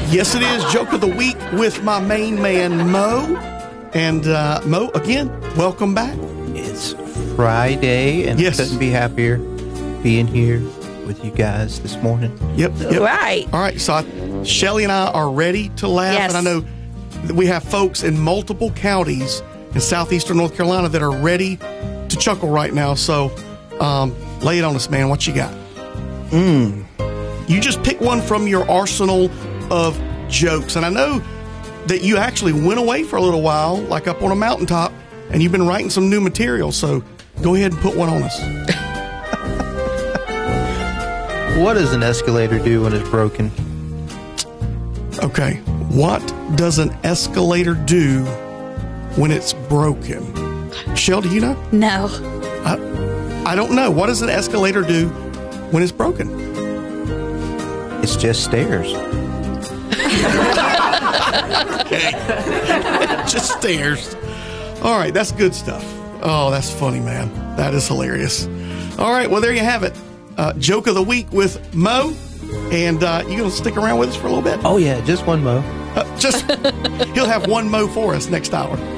Yes, it is Joke of the Week with my main man, Mo. And Mo, again, welcome back. It's Friday, and Yes. I couldn't be happier being here with you guys this morning. Yep. Right. All right, so Shelly and I are ready to laugh. Yes. And I know that we have folks in multiple counties in southeastern North Carolina that are ready to chuckle right now. So lay it on us, man. What you got? You just pick one from your arsenal of jokes. And I know that you actually went away for a little while, like up on a mountaintop, and you've been writing some new material. So go ahead and put one on us. What does an escalator do when it's broken? Okay. What does an escalator do when it's broken? Shell, do you know? No. I don't know. What does an escalator do when it's broken? It's just stairs. Okay. Just stairs. All right. That's good stuff. Oh, that's funny, man. That is hilarious. All right. Well, there you have it. Joke of the Week with Mo. And you going to stick around with us for a little bit? Oh, yeah, just one Mo. He'll have one Mo for us next hour.